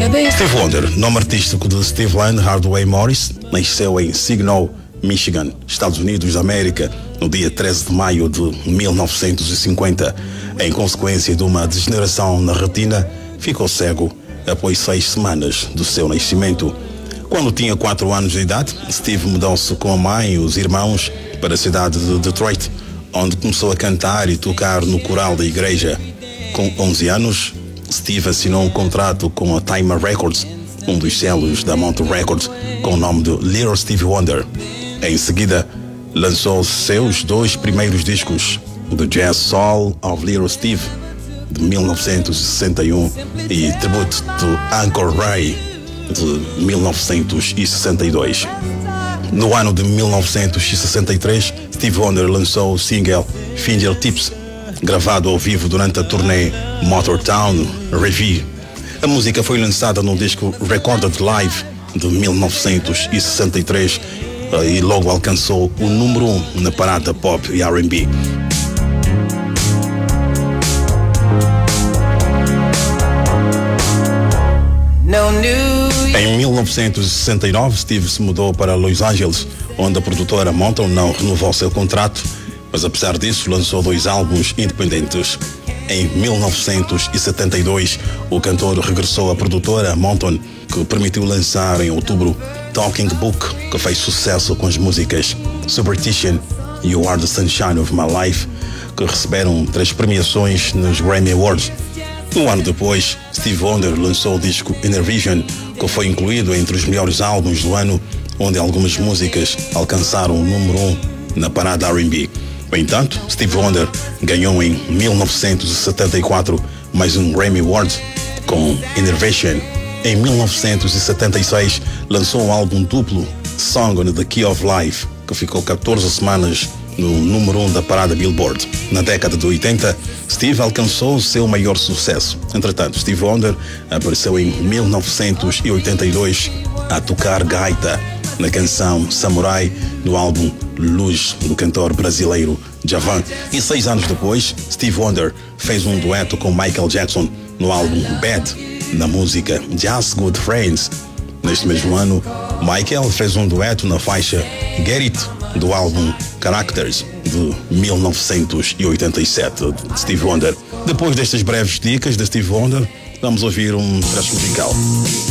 Steve Wonder, nome artístico de Stevland Hardaway Morris, nasceu em Signal, Michigan, Estados Unidos da América, no dia 13 de maio de 1950. Em consequência de uma degeneração na retina, ficou cego após 6 semanas do seu nascimento. Quando tinha 4 anos de idade, Steve mudou-se com a mãe e os irmãos para a cidade de Detroit, onde começou a cantar e tocar no coral da igreja. Com 11 anos, Steve assinou um contrato com a Time Records, um dos selos da Mountain Records, com o nome de Little Stevie Wonder. Em seguida, lançou seus 2 primeiros discos, The Jazz Soul of Little Steve, de 1961, e Tribute to Uncle Ray, de 1962. No ano de 1963, Steve Wonder lançou o single Fingertips, gravado ao vivo durante a turnê Motortown Revue. A música foi lançada no disco Recorded Live de 1963 e logo alcançou o número 1 na parada pop e R&B. Em 1969, Steve se mudou para Los Angeles, onde a produtora Mountain não renovou seu contrato, mas apesar disso lançou 2 álbuns independentes. Em 1972, o cantor regressou à produtora Mountain, que permitiu lançar em outubro Talking Book, que fez sucesso com as músicas Superstition e You Are the Sunshine of My Life, que receberam 3 premiações nos Grammy Awards. Um ano depois, Steve Wonder lançou o disco Inner Vision, que foi incluído entre os melhores álbuns do ano, onde algumas músicas alcançaram o número 1 na parada R&B. No entanto, Steve Wonder ganhou em 1974 mais um Grammy Award com Inner Vision. Em 1976, lançou um álbum duplo, Song on the Key of Life, que ficou 14 semanas no número 1 da parada Billboard. Na década de 80, Steve alcançou o seu maior sucesso. Entretanto, Steve Wonder apareceu em 1982 a tocar gaita na canção Samurai do álbum Luz, do cantor brasileiro Djavan. E 6 anos depois, Steve Wonder fez um dueto com Michael Jackson no álbum Bad, na música Just Good Friends. Neste mesmo ano, Michael fez um dueto na faixa Get It, do álbum Characters, de 1987, de Steve Wonder. Depois destas breves dicas de Steve Wonder, vamos ouvir um trecho musical.